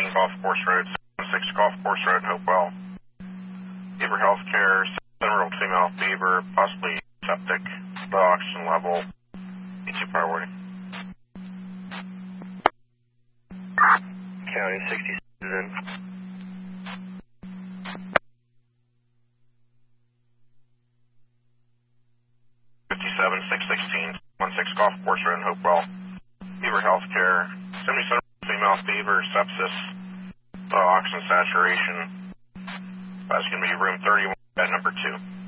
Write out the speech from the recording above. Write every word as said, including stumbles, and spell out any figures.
seven Golf Course Road, seven six Golf Course Road, Hopewell. Beaver Healthcare, seven-year-old female fever, possibly septic, low oxygen level, E two priority. County sixty-seven. fifty-seven six sixteen, one six Golf Course Road, Hopewell. Beaver Healthcare, seventy-seven female fever, sepsis, low oxygen saturation. That's going to be room thirty-one, bed number two.